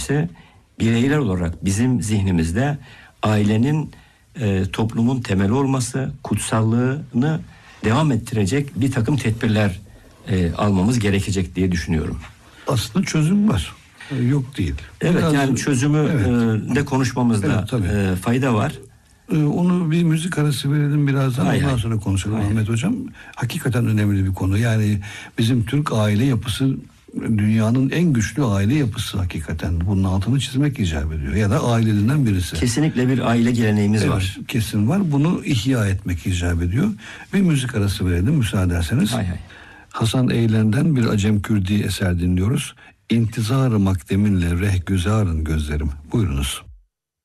Birincisi, bireyler olarak bizim zihnimizde ailenin toplumun temeli olması, kutsallığını devam ettirecek bir takım tedbirler almamız gerekecek diye düşünüyorum. Aslında çözüm var. Yok değil. Evet, biraz, yani çözümü de konuşmamızda fayda var. Onu bir müzik arası verelim birazdan, ondan sonra konuşalım Ahmet Hocam. Hakikaten önemli bir konu. Yani bizim Türk aile yapısı dünyanın en güçlü aile yapısı hakikaten. Bunun altını çizmek icap ediyor. Ya da ailelerinden birisi. Kesinlikle bir aile geleneğimiz var. Kesin var. Bunu ihya etmek icap ediyor. Bir müzik arası verelim müsaade ederseniz. Hasan Eylen'den bir Acem Kürdi eser dinliyoruz. İntizar-ı makdeminle rehgüzarın gözlerim. Buyurunuz.